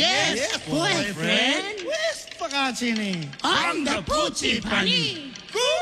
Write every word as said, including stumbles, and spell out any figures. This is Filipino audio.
Yes, boyfriend. West pa ka sini. I'm the Poochie Bunny. Cool!